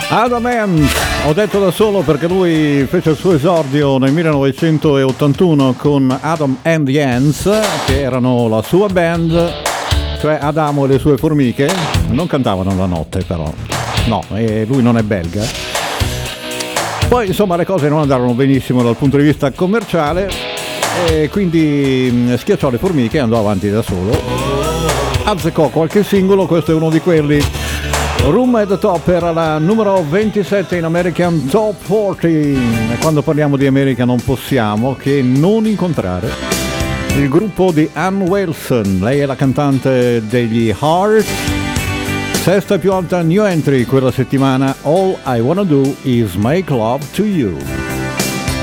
Adam Ant, ho detto da solo perché lui fece il suo esordio nel 1981 con Adam and the Ants, che erano la sua band, cioè Adamo e le sue formiche. Non cantavano la notte però, no, e lui non è belga. Poi insomma le cose non andarono benissimo dal punto di vista commerciale e quindi schiacciò le formiche e andò avanti da solo. Azzeccò qualche singolo, questo è uno di quelli. Room at the Top era la numero 27 in American Top 40 e quando parliamo di America non possiamo che non incontrare il gruppo di Ann Wilson. Lei è la cantante degli Heart, sesta più alta new entry quella settimana. All I Wanna Do Is Make Love to You.